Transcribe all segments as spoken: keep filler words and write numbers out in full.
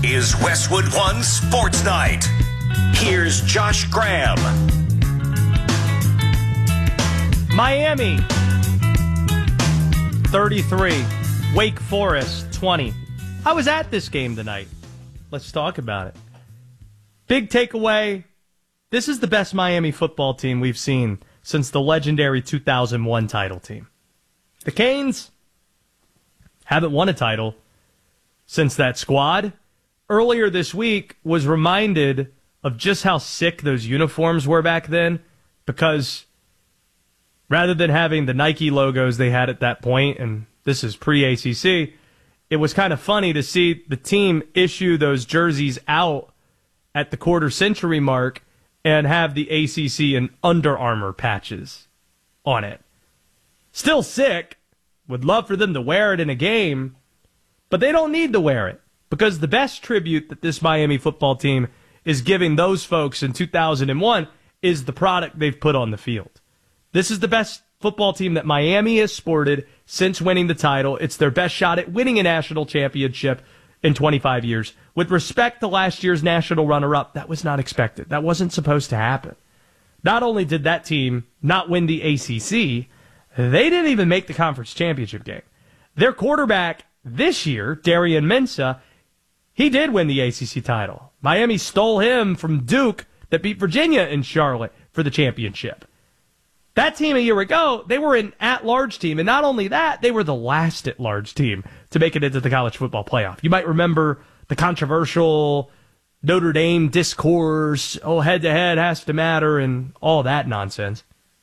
is Westwood One Sports Night. Here's Josh Graham. Miami, thirty-three. Wake Forest, twenty. I was at this game tonight. Let's talk about it. Big takeaway. This is the best Miami football team we've seen since the legendary two thousand one title team. The Canes haven't won a title since that squad. Earlier this week was reminded of just how sick those uniforms were back then, because rather than having the Nike logos they had at that point, and this is pre-A C C, it was kind of funny to see the team issue those jerseys out at the quarter century mark and have the A C C and Under Armour patches on it. Still sick. Would love for them to wear it in a game, but they don't need to wear it, because the best tribute that this Miami football team is giving those folks in two thousand one is the product they've put on the field. This is the best football team that Miami has sported since winning the title. It's their best shot at winning a national championship in twenty-five years. With respect to last year's national runner-up, that was not expected. That wasn't supposed to happen. Not only did that team not win the A C C, they didn't even make the conference championship game. Their quarterback this year, Darian Mensah, he did win the A C C title. Miami stole him from Duke that beat Virginia in Charlotte for the championship. That team a year ago, they were an at-large team, and not only that, they were the last at-large team to make it into the college football playoff. You might remember the controversial Notre Dame discourse, oh, head-to-head has to matter, and all that nonsense.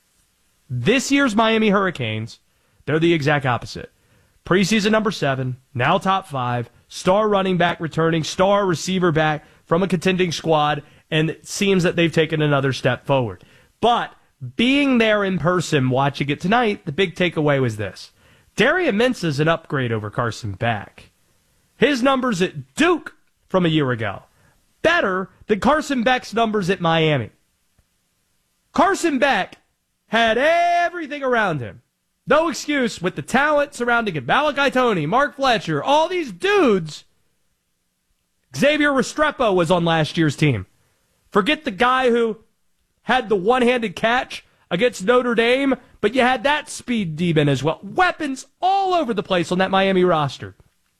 This year's Miami Hurricanes, they're the exact opposite. Preseason number seven, now top five, star running back returning, star receiver back from a contending squad, and it seems that they've taken another step forward. But being there in person, watching it tonight, the big takeaway was this. Darian Mensah is an upgrade over Carson Beck. His numbers at Duke from a year ago, better than Carson Beck's numbers at Miami. Carson Beck had everything around him. No excuse with the talent surrounding him. Malachi Tony, Mark Fletcher, all these dudes. Xavier Restrepo was on last year's team. Forget the guy who had the one-handed catch against Notre Dame, but you had that speed demon as well. Weapons all over the place on that Miami roster.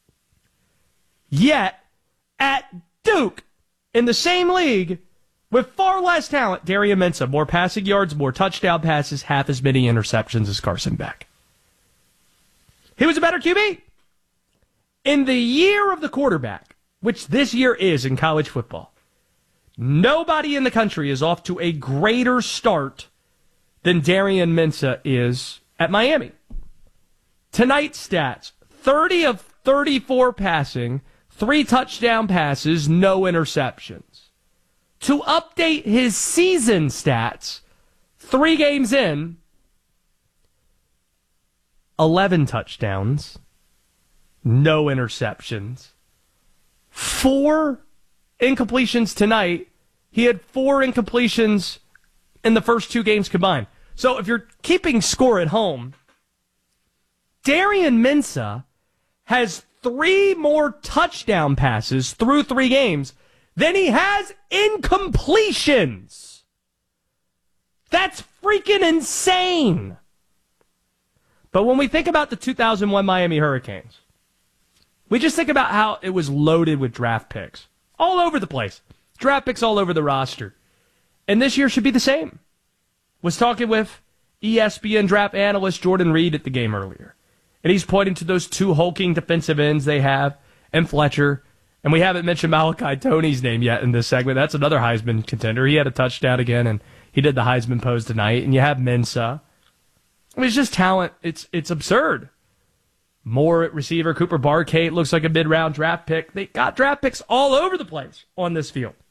Yet, at Duke, in the same league, with far less talent, Darian Mensah, more passing yards, more touchdown passes, half as many interceptions as Carson Beck. He was a better Q B. In the year of the quarterback, which this year is in college football, nobody in the country is off to a greater start than Darian Mensah is at Miami. Tonight's stats, thirty of thirty-four passing, three touchdown passes, no interceptions. To update his season stats, three games in, eleven touchdowns, no interceptions, four incompletions tonight. He had four incompletions in the first two games combined. So if you're keeping score at home, Darian Mensah has three more touchdown passes through three games than he has incompletions. That's freaking insane. But when we think about the two thousand one Miami Hurricanes, we just think about how it was loaded with draft picks. All over the place. Draft picks all over the roster. And this year should be the same. Was talking with E S P N draft analyst Jordan Reed at the game earlier. And he's pointing to those two hulking defensive ends they have, and Fletcher. And we haven't mentioned Malachi Tony's name yet in this segment. That's another Heisman contender. He had a touchdown again, and he did the Heisman pose tonight. And you have Mensah. I mean, it's just talent. It's it's absurd. Moore at receiver. Cooper Barkate looks like a mid-round draft pick. They got draft picks all over the place on this field.